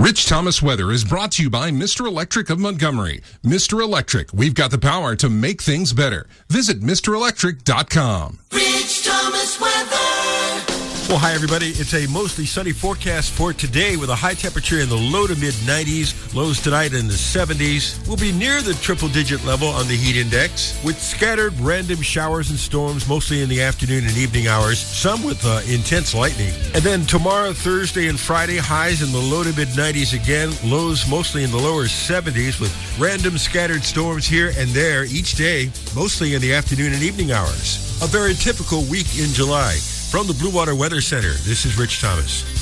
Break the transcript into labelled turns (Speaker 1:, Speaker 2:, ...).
Speaker 1: Rich Thomas Weather is brought to you by Mr. Electric of Montgomery. Mr. Electric, we've got the power to make things better. Visit MrElectric.com.
Speaker 2: Rich Thomas Weather.
Speaker 3: Well, hi, everybody. It's a mostly sunny forecast for today with a high temperature in the low to mid-90s. Lows tonight in the 70s. We'll be near the triple-digit level on the heat index with scattered random showers and storms, mostly in the afternoon and evening hours, some with intense lightning. And then tomorrow, Thursday, and Friday, highs in the low to mid-90s again. Lows mostly in the lower 70s with random scattered storms here and there each day, mostly in the afternoon and evening hours. A very typical week in July. From the Blue Water Weather Center, this is Rich Thomas.